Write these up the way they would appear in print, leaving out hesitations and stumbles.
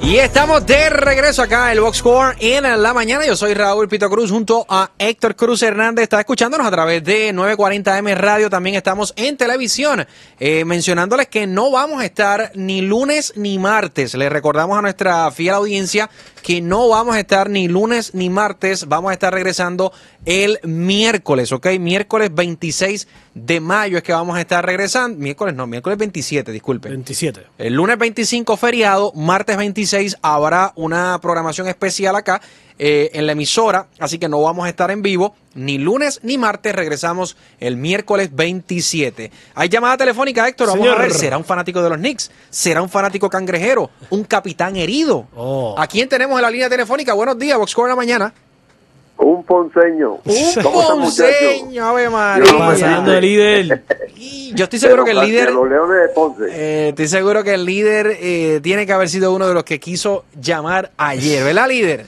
Y estamos de regreso acá en el Box Score en la mañana. Yo soy Raúl Pito Cruz junto a Héctor Cruz Hernández. Está escuchándonos a través de 940M Radio. También estamos en televisión. Mencionándoles que no vamos a estar ni lunes ni martes. Les recordamos a nuestra fiel audiencia que no vamos a estar ni lunes ni martes. Vamos a estar regresando el miércoles, ¿ok? Miércoles 26 de mayo es que vamos a estar regresando. Miércoles 27, disculpe. 27. El lunes 25 feriado, martes 26 habrá una programación especial acá en la emisora, así que no vamos a estar en vivo ni lunes ni martes, regresamos el miércoles 27. Hay llamada telefónica, Héctor, vamos a ver, ¿será un fanático de los Knicks? ¿Será un fanático cangrejero? ¿Un capitán herido? ¿A quién tenemos en la línea telefónica? Buenos días, Box Score en la mañana. Un ponceño. Un ponceño, Ave María. Pasando el líder. Yo estoy seguro que el líder. Los Leones de Ponce. Estoy seguro que el líder tiene que haber sido uno de los que quiso llamar ayer, ¿verdad, líder?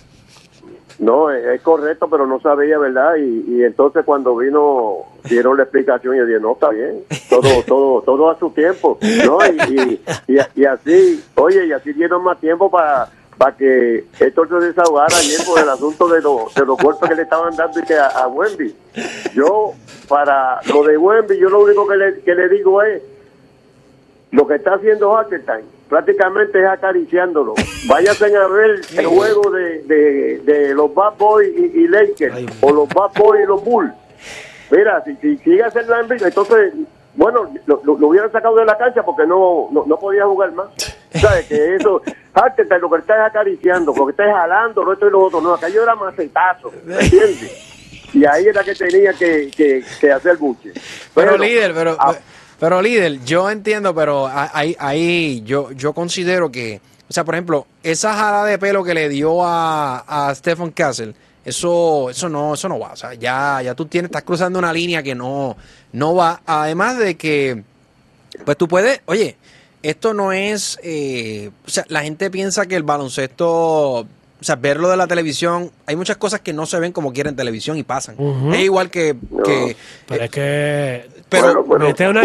No, es correcto, pero no sabía, ¿verdad? Y entonces cuando dieron la explicación, yo dije, no, está bien, todo a su tiempo, ¿no? Y así, oye, y así dieron más tiempo para que Héctor se desahogara ayer por el asunto de los golpes que le estaban dando y que a Wemby. Yo, para lo de Wemby, yo lo único que le digo es, lo que está haciendo Hartenstein prácticamente es acariciándolo. Váyanse a ver el juego de los Bad Boys y Lakers, o los Bad Boys y los Bulls. Mira, si sigue a hacer la envidia, entonces, bueno, lo hubieran sacado de la cancha porque no podía jugar más. ¿Sabes? Que eso, Hartenstein lo que está es acariciando, lo que está es jalando, lo esto y lo otro. No, aquello era macetazo, ¿me entiendes? Y ahí era que tenía que hacer buche. Pero líder, pero líder, yo entiendo, pero ahí yo considero que, o sea, por ejemplo, esa jala de pelo que le dio a Stephen Castle, eso no va. O sea, ya tú estás cruzando una línea que no va. Además de que, pues tú puedes, oye, esto no es, o sea, la gente piensa que el baloncesto, o sea, verlo de la televisión, hay muchas cosas que no se ven como quieren en televisión y pasan. Es igual que pero es que vete a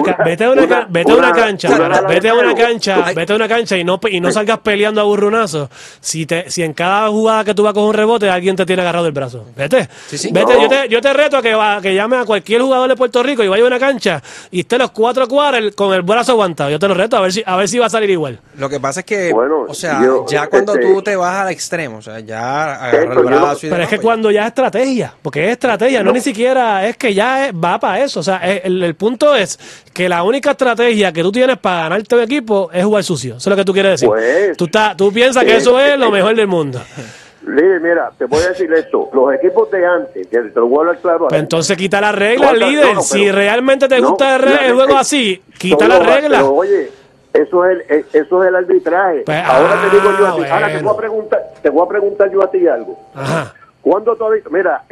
una cancha y no salgas peleando a burrunazos. Si en cada jugada que tú vas con un rebote alguien te tiene agarrado el brazo. Vete. Sí. Vete, yo te reto a que llame a cualquier jugador de Puerto Rico y vaya a una cancha y esté los 4 cuadras con el brazo aguantado. Yo te lo reto a ver si va a salir igual. Lo que pasa es que, o sea, ya cuando tú te vas al extremo, o sea, ya agarra el brazo pero es que cuando ya es estrategia, porque es estrategia, no ni siquiera es que ya va para eso. O sea, el punto es que la única estrategia que tú tienes para ganarte un equipo es jugar sucio. Eso es lo que tú quieres decir. Pues, tú piensas que eso es lo mejor del mundo. Líder, mira, te voy a decir esto. Los equipos de antes, que te lo voy a hablar claro. Pues entonces quita la regla, líder. Si realmente te gusta el juego así, quita la regla. Pero oye, eso es el arbitraje. Pues, ahora te digo yo a ti. Bueno. Ahora te voy a preguntar yo a ti algo. Ajá. ¿Cuándo tú has visto? Mira,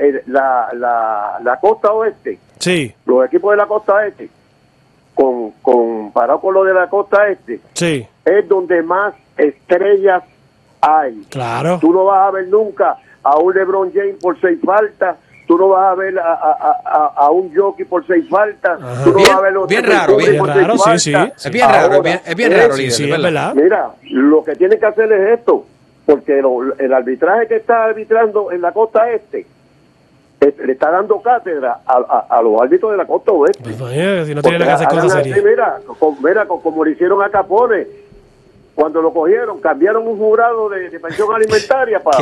la costa oeste, Sí. los equipos de la costa este, comparado con lo de la costa este, Sí. es donde más estrellas hay. Claro. Tú no vas a ver nunca a un LeBron James por 6 faltas, tú no vas a ver a un Jockey por 6 faltas, Ajá. tú no vas a ver bien raro, sí. Es bien raro, es bien raro, líder, Sí, es es verdad. Mira, lo que tienen que hacer es esto, porque el arbitraje que está arbitrando en la costa este le está dando cátedra a los árbitros de la costa oeste. Pues, si no tienen que hacer cosas así, serias. mira, como lo hicieron a Capone, cuando lo cogieron, cambiaron un jurado de pensión alimentaria por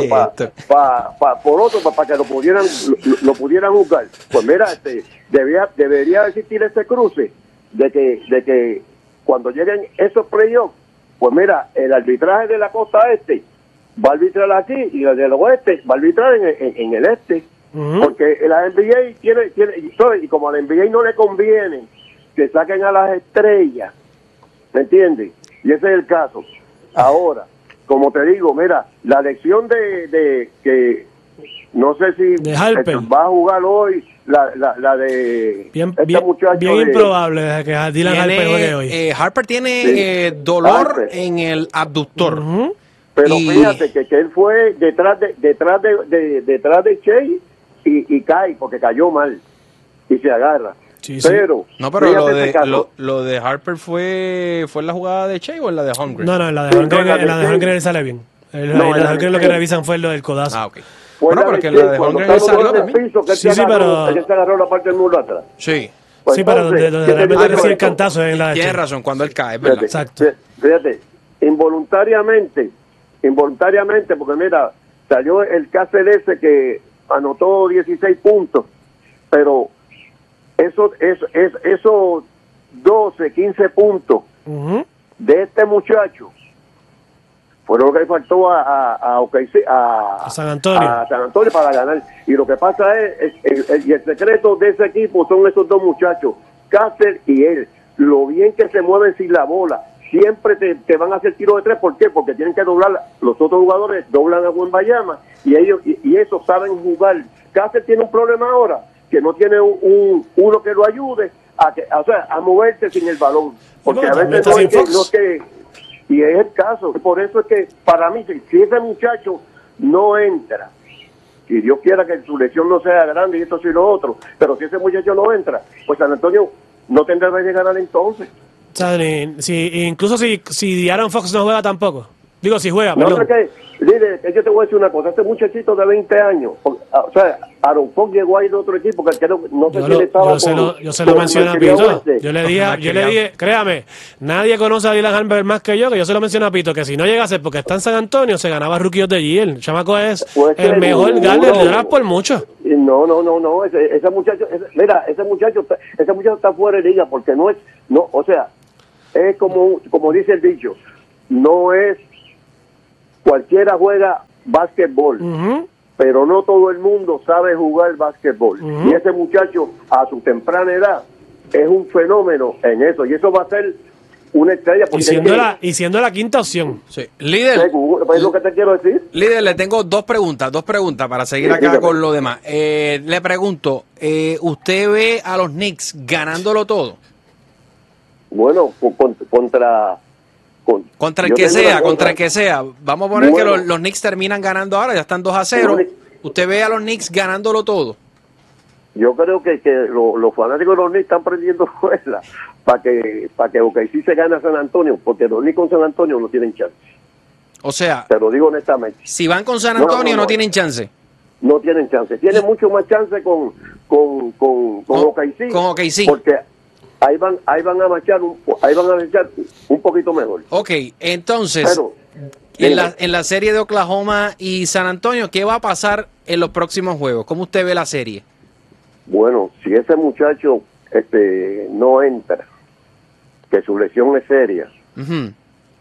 otro, para que lo pudieran juzgar. Pues mira, debería existir ese cruce de que cuando lleguen esos playoffs, pues mira, el arbitraje de la costa este va a arbitrar aquí y el del oeste va a arbitrar en el este. Uh-huh. Porque la NBA tiene y como a la NBA no le conviene que saquen a las estrellas, ¿me entiendes? Y ese es el caso. Ahora, como te digo, mira, la lección de que no sé si de Harper va a jugar hoy la de bien muchacho improbable que Dylan Harper juegue hoy. Harper tiene dolor Harper en el abductor. Uh-huh. Pero fíjate que él fue detrás de Che y cae porque cayó mal y se agarra. Sí, sí. Pero, No, pero fíjate lo este de, caso. lo de Harper fue en la jugada de Shea o en la de Holmgren. No, en la de Sí, Holmgren, no, la de en la de Shea. Holmgren sale bien. No, En en la la de de Holmgren lo que Shea. revisan fue lo del codazo. Ah, ok. Fue Bueno, la pero de es que en la Shea, de cuando Holmgren él estaba salió en el también. piso, que él Sí, se sí, agarró, pero- él se agarró la parte del muro atrás. Sí. Pues Sí, pero entonces, donde ¿qué te realmente digo recibe el esto? cantazo en la de Tienes Shea. razón, cuando él cae, es verdad. Exacto. Fíjate, involuntariamente, porque mira, salió el Cáceres ese que anotó 16 puntos, pero esos 12, 15 puntos Ujú. de este muchacho fueron lo que le faltó a San Antonio. a San Antonio para ganar. Y lo que pasa es y el secreto de ese equipo son esos dos muchachos, Cáceres y él. Lo bien que se mueven sin la bola. Siempre te van a hacer tiro de tres. ¿Por qué? Porque tienen que doblar. Los otros jugadores doblan a Wembanyama y ellos y esos saben jugar. Cáceres tiene un problema ahora, que no tiene uno que lo ayude a moverse sin el balón. Porque a también veces está no sin es que, Fox. no es que y es el caso. Por eso es que para mí, si ese muchacho no entra, y Dios quiera que su lesión no sea grande y esto y lo otro, pero si ese muchacho no entra, pues San Antonio no tendrá que ganar entonces. O sea, incluso si De'Aaron Fox no juega tampoco. Digo, si juega, No, perdón. es que, líder, yo te voy a decir una cosa, este muchachito de 20 años, o sea, Aaron Fox llegó ahí de otro equipo que no sé Yo, quién estaba yo se lo con mencioné a el criado Pito. este. Yo le dije, créame, nadie conoce a Dylan Harper más que yo se lo mencioné a Pito, que si no llegase porque está en San Antonio, se ganaba Rookie of the Year. El chamaco es Pues el mejor seguro. guard del draft por mucho. Y no, ese muchacho, mira, ese muchacho está fuera de liga porque o sea, es como dice el dicho, no es cualquiera juega básquetbol, Ujú. pero no todo el mundo sabe jugar básquetbol. Y ese muchacho a su temprana edad es un fenómeno en eso y eso va a ser una estrella porque Y siendo la quinta opción. Sí. Líder, es lo que te quiero decir. líder, le tengo dos preguntas para seguir Sí, acá dígame. con lo demás. Le pregunto, ¿usted ve a los Knicks ganándolo todo? Bueno, contra Contra el yo que tengo sea, una contra cosa. el que sea. Vamos a poner Bueno. que los Knicks terminan ganando ahora, ya están 2-0. ¿Usted ve a los Knicks ganándolo todo? Yo creo que los fanáticos de los Knicks están prendiendo escuela para que OKC se gane a San Antonio, porque los Knicks con San Antonio no tienen chance. O sea, Te lo digo honestamente. si van con San No, Antonio no no. tienen chance. No tienen chance. Tienen mucho más chance con OKC. Con OKC. Porque ahí van a marchar un poquito mejor. Ok, entonces, Pero, en la serie de Oklahoma y San Antonio, ¿qué va a pasar en los próximos juegos? ¿Cómo usted ve la serie? bueno, si ese muchacho no entra, que su lesión es seria, Ujú.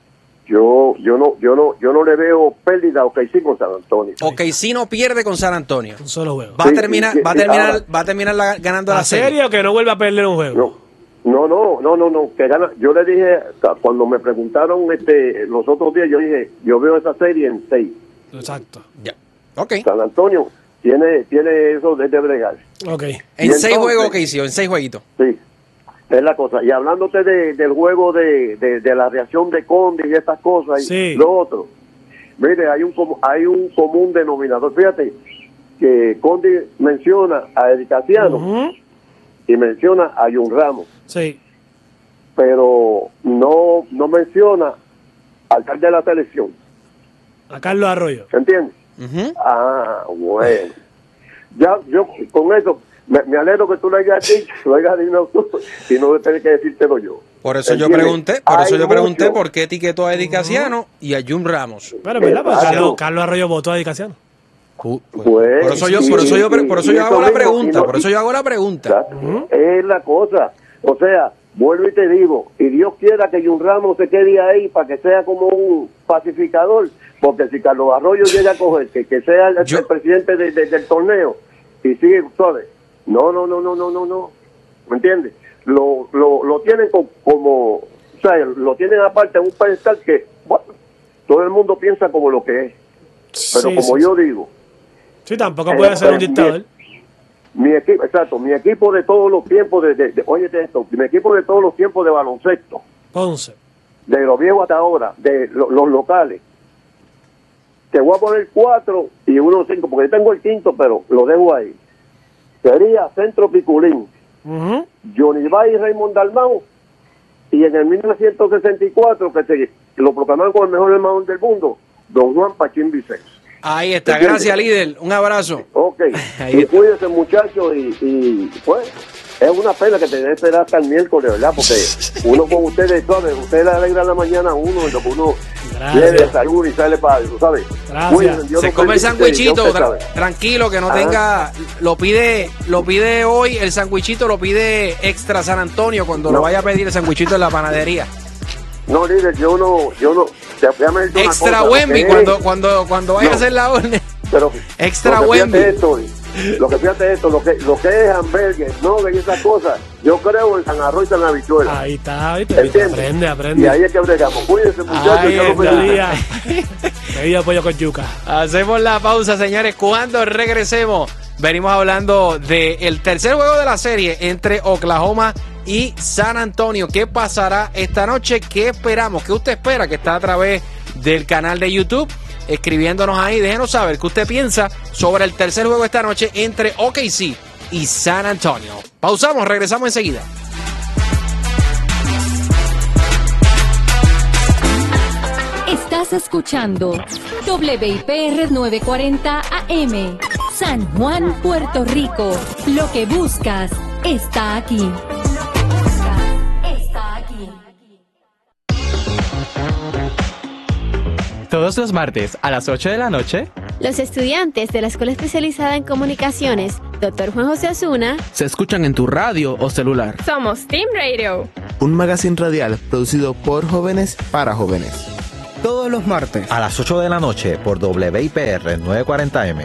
yo no le veo pérdida a OKC con San Antonio. OKC no pierde con San Antonio. Un solo juego. Va a Sí, terminar, sí, va a sí, terminar, ahora. va a terminar ganando ¿La la serie. serie o que no vuelva a perder un juego? No, que gana. Yo le dije, cuando me preguntaron los otros días, yo dije, yo veo esa serie en 6. Exacto. Ya. Ok. San Antonio tiene eso de bregar. Ok. En Y 6 entonces- juegos OKC, en 6 jueguitos. Sí, es la cosa. Y hablándote del juego de la reacción de Conde y estas cosas y Sí. lo otro, mire, hay un común denominador. Fíjate que Conde menciona a Eddie Casiano Ujú. y menciona a Jun Ramos, Sí. pero no menciona al tal de la selección. A Carlos Arroyo. ¿Se entiende? Ujú. Ah, bueno. Ya, yo con eso me alegro que tú lo hayas dicho, lo hayas dicho tú, y no tener que decírtelo yo. Por eso yo ¿Entiendes? pregunté, Hay mucho. por qué etiquetó a Eddie Casiano y a Jun Ramos. Bueno, ¿verdad? Pues Exacto. Carlos Arroyo votó a Dicasiano. Pues, Por eso yo y hago eso la mismo, pregunta, y no- por eso yo hago la pregunta. Exacto. Es la cosa. O sea, vuelvo y te digo, y Dios quiera que Jun Ramos se quede ahí para que sea como un pacificador, porque si Carlos Arroyo llega a coger que sea el presidente del torneo y sigue, ¿sabes? No. ¿Me entiendes? Lo tienen como, o sea, lo tienen aparte en un pedestal que, bueno, todo el mundo piensa como lo que es. Pero Sí, como sí, yo digo, sí, tampoco puede ser un dictador. mi equipo de todos los tiempos óyete esto, mi equipo de todos los tiempos de baloncesto, Ponce. de los viejos hasta ahora, de los locales, te voy a poner 4 y 1 5, porque yo tengo el quinto, pero lo dejo ahí. Sería Centro Piculín, Johnny Bay y Raymond Dalmau, y en el 1964, que lo proclamaron como el mejor hermano del mundo, Don Juan Pachín Vicens. Ahí está, gracias líder, un abrazo. Ok, Ahí y cuídense muchachos, y pues es una pena que tengan que esperar hasta el miércoles, ¿verdad? Porque uno con ustedes, ¿sabes? Ustedes le alegran la mañana a uno, y lo que uno viene de salud y sale para algo, ¿sabes? Gracias. Se come el sandwichito, tranquilo, que no tenga, lo pide hoy, el sandwichito lo pide Extra San Antonio cuando lo vaya a pedir el sandwichito en la panadería. No, líder, yo no. Extra Wemby, cuando vaya a hacer la orden. Pero Extra Wemby. Lo que es hamburgues, no, y esas cosas, yo creo en San Arroz y San Habichuela. Ahí está, aprende. Y ahí es que bregamos. Cuídense, muchachos. Pedí pollo con yuca. Hacemos la pausa, señores. Cuando regresemos, venimos hablando del tercer juego de la serie entre Oklahoma y San Antonio. ¿Qué pasará esta noche? ¿Qué esperamos? ¿Qué usted espera? Que está a través del canal de YouTube, escribiéndonos ahí. Déjenos saber qué usted piensa sobre el tercer juego esta noche entre OKC y San Antonio. Pausamos, regresamos enseguida. Estás escuchando WIPR 940 AM, San Juan, Puerto Rico. Lo que buscas está aquí. Todos los martes a las 8 de la noche, los estudiantes de la Escuela Especializada en Comunicaciones, Dr. Juan José Osuna, se escuchan en tu radio o celular. Somos Team Radio, un magazine radial producido por jóvenes para jóvenes. Todos los martes a las 8 de la noche por WIPR 940M.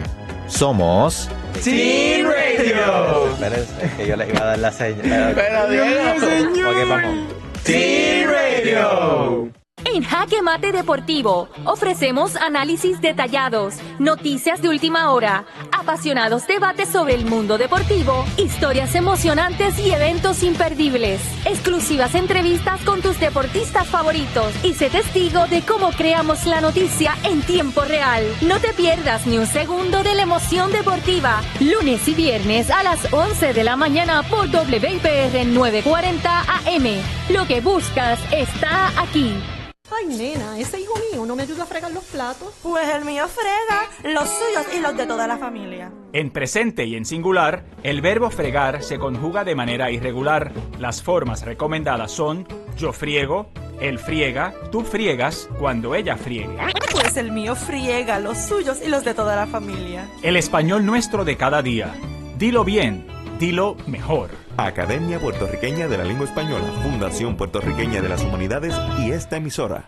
Somos Team Radio. Espérense, que yo les iba a dar la señal. Pero Diego, ok, vamos. Team Radio. En Jaque Mate Deportivo ofrecemos análisis detallados, noticias de última hora, apasionados debates sobre el mundo deportivo, historias emocionantes y eventos imperdibles, exclusivas entrevistas con tus deportistas favoritos y sé testigo de cómo creamos la noticia en tiempo real. No te pierdas ni un segundo de la emoción deportiva, lunes y viernes a las 11 de la mañana por WIPR 940 AM. Lo que buscas está aquí. Ay, nena, ese hijo mío no me ayuda a fregar los platos. Pues el mío frega, los suyos y los de toda la familia. En presente y en singular, el verbo fregar se conjuga de manera irregular. Las formas recomendadas son yo friego, él friega, tú friegas, cuando ella friegue. Pues el mío friega, los suyos y los de toda la familia. El español nuestro de cada día. Dilo bien, dilo mejor. Academia Puertorriqueña de la Lengua Española, Fundación Puertorriqueña de las Humanidades y esta emisora.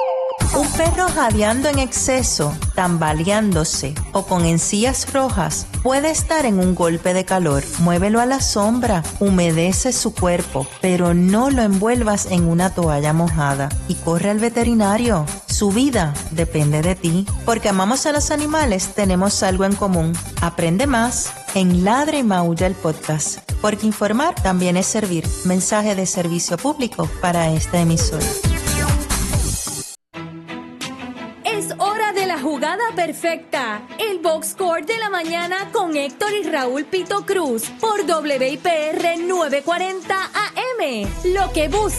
Un perro jadeando en exceso, tambaleándose o con encías rojas puede estar en un golpe de calor. Muévelo a la sombra, humedece su cuerpo, pero no lo envuelvas en una toalla mojada y corre al veterinario. Su vida depende de ti. Porque amamos a los animales, tenemos algo en común. Aprende más en Ladra y Maulla el podcast. Porque informar también es servir. Mensaje de servicio público para esta emisora. La jugada perfecta, el box score de la mañana con Héctor y Raúl Pito Cruz por WIPR 940 AM. Lo que busca